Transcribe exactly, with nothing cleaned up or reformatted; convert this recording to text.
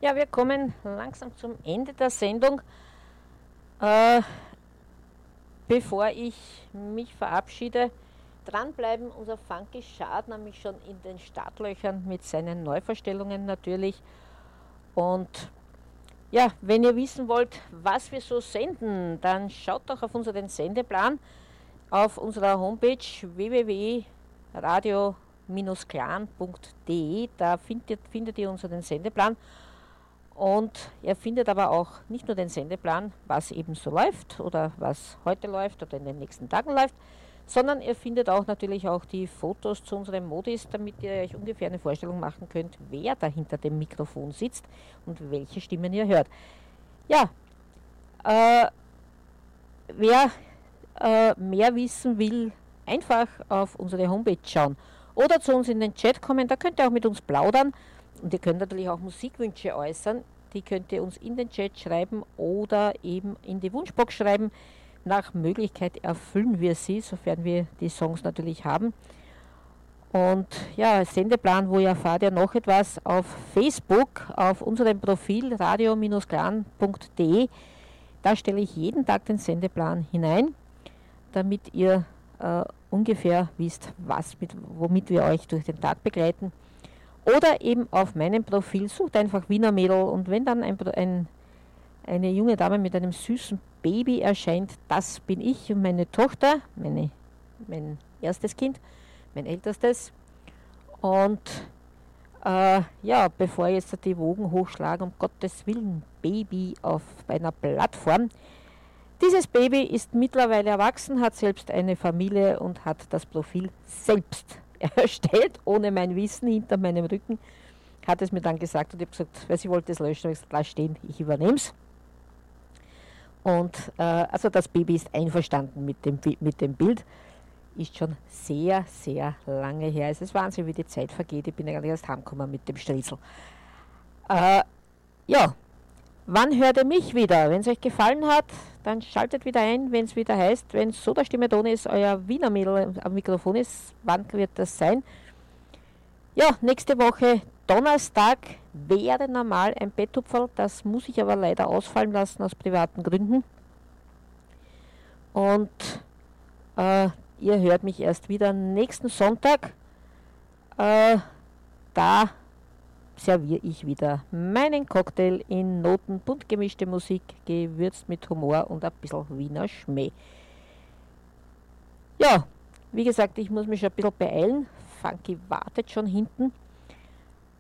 Ja, wir kommen langsam zum Ende der Sendung. Äh, bevor ich mich verabschiede, dranbleiben, unser Funky Schad nämlich schon in den Startlöchern mit seinen Neuverstellungen natürlich. Und ja, wenn ihr wissen wollt, was wir so senden, dann schaut doch auf unseren Sendeplan auf unserer Homepage w w w punkt radio clan punkt d e. Da findet, findet ihr unseren Sendeplan. Und ihr findet aber auch nicht nur den Sendeplan, was eben so läuft oder was heute läuft oder in den nächsten Tagen läuft, sondern ihr findet auch natürlich auch die Fotos zu unseren Modis, damit ihr euch ungefähr eine Vorstellung machen könnt, wer da hinter dem Mikrofon sitzt und welche Stimmen ihr hört. Ja, äh, wer äh, mehr wissen will, einfach auf unsere Homepage schauen oder zu uns in den Chat kommen, da könnt ihr auch mit uns plaudern. Und ihr könnt natürlich auch Musikwünsche äußern, die könnt ihr uns in den Chat schreiben oder eben in die Wunschbox schreiben. Nach Möglichkeit erfüllen wir sie, sofern wir die Songs natürlich haben. Und ja, Sendeplan, wo ihr erfahrt ihr noch etwas auf Facebook, auf unserem Profil radio clan punkt d e. Da stelle ich jeden Tag den Sendeplan hinein, damit ihr äh, ungefähr wisst, was mit, womit wir euch durch den Tag begleiten. Oder eben auf meinem Profil, sucht einfach Wiener Mädel und wenn dann ein, ein, eine junge Dame mit einem süßen Baby erscheint, das bin ich und meine Tochter, meine, mein erstes Kind, mein ältestes. Und äh, ja, bevor jetzt die Wogen hochschlagen, um Gottes Willen, Baby auf einer Plattform. Dieses Baby ist mittlerweile erwachsen, hat selbst eine Familie und hat das Profil selbst erstellt, ohne mein Wissen, hinter meinem Rücken, hat es mir dann gesagt und ich habe gesagt, weil sie wollte es löschen, habe ich gesagt, lass stehen, ich übernehme es. Und äh, also das Baby ist einverstanden mit dem, mit dem Bild, ist schon sehr, sehr lange her. Es ist Wahnsinn, wie die Zeit vergeht, ich bin eigentlich erst heimgekommen mit dem Strießel. Äh, ja, wann hört ihr mich wieder? Wenn es euch gefallen hat, dann schaltet wieder ein, wenn es wieder heißt, wenn so der Stimme Ton ist, euer Wiener Mädel am Mikrofon ist. Wann wird das sein? Ja, nächste Woche Donnerstag wäre normal ein Betthupferl, das muss ich aber leider ausfallen lassen aus privaten Gründen. Und äh, ihr hört mich erst wieder nächsten Sonntag. Äh, da serviere ich wieder meinen Cocktail in Noten, bunt gemischte Musik, gewürzt mit Humor und ein bisschen Wiener Schmäh. Ja, wie gesagt, ich muss mich schon ein bisschen beeilen. Funky wartet schon hinten.